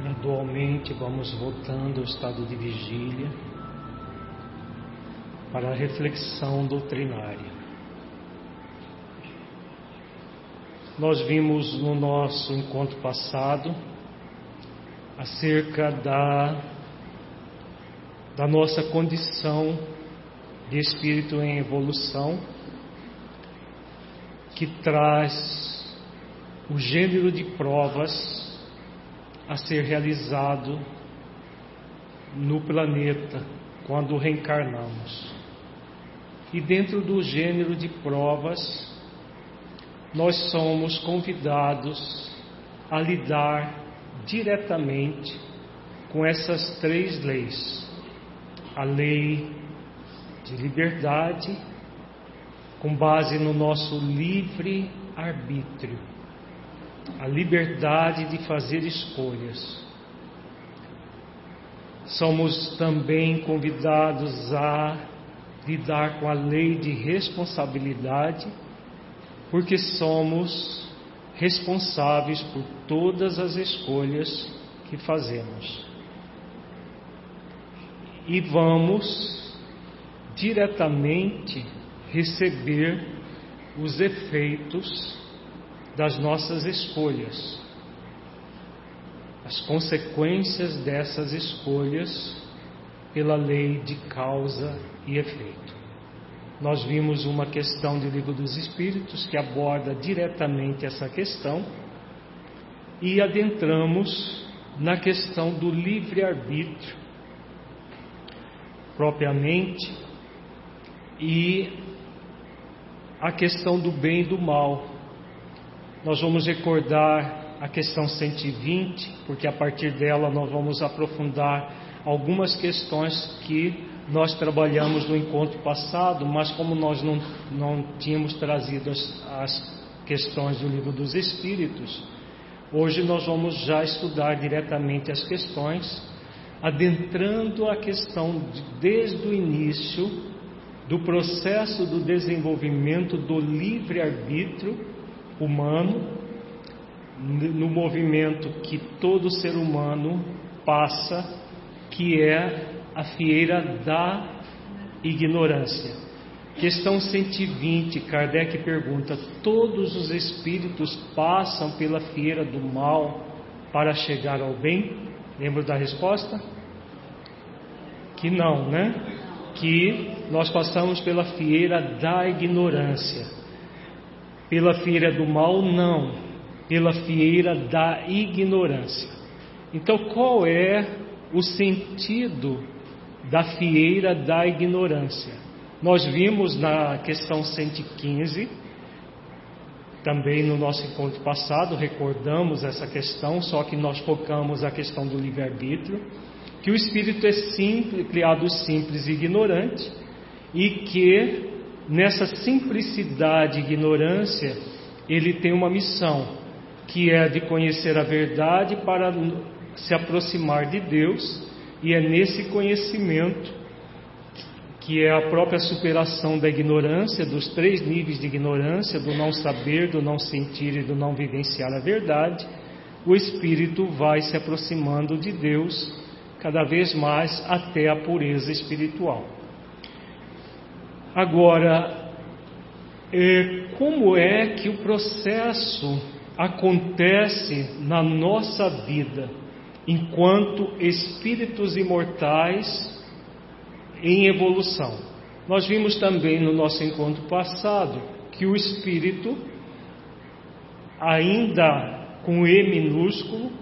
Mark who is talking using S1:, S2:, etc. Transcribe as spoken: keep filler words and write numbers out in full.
S1: Gradualmente vamos voltando ao estado de vigília para a reflexão doutrinária. Nós vimos no nosso encontro passado acerca da, da nossa condição de espírito em evolução, que traz o gênero de provas a ser realizado no planeta quando reencarnamos. E dentro do gênero de provas, nós somos convidados a lidar diretamente com essas três leis: a lei de liberdade, com base no nosso livre arbítrio, a liberdade de fazer escolhas. Somos também convidados a lidar com a lei de responsabilidade, porque somos responsáveis por todas as escolhas que fazemos. E vamos diretamente receber os efeitos das nossas escolhas, as consequências dessas escolhas pela lei de causa e efeito. Nós vimos uma questão do Livro dos Espíritos que aborda diretamente essa questão e adentramos na questão do livre-arbítrio propriamente e a questão do bem e do mal. Nós vamos recordar a questão cento e vinte, porque a partir dela nós vamos aprofundar algumas questões que nós trabalhamos no encontro passado, mas como nós não, não tínhamos trazido as, as questões do Livro dos Espíritos, hoje nós vamos já estudar diretamente as questões, adentrando a questão de, desde o início do processo do desenvolvimento do livre-arbítrio humano, no movimento que todo ser humano passa, que é a fieira da ignorância. Questão cento e vinte, Kardec pergunta: todos os espíritos passam pela fieira do mal para chegar ao bem? Lembra da resposta? Que não, né? Que nós passamos pela fieira da ignorância. Pela fieira do mal, não. Pela fieira da ignorância. Então, qual é o sentido da fieira da ignorância? Nós vimos na questão cento e quinze, também no nosso encontro passado, recordamos essa questão, só que nós focamos a questão do livre-arbítrio, que o espírito é simples, criado simples e ignorante, e que nessa simplicidade e ignorância ele tem uma missão, que é de conhecer a verdade para se aproximar de Deus, e é nesse conhecimento, que é a própria superação da ignorância, dos três níveis de ignorância, do não saber, do não sentir e do não vivenciar a verdade, o espírito vai se aproximando de Deus cada vez mais até a pureza espiritual. Agora, é, como é que o processo acontece na nossa vida enquanto espíritos imortais em evolução? Nós vimos também no nosso encontro passado que o espírito, ainda com E minúsculo,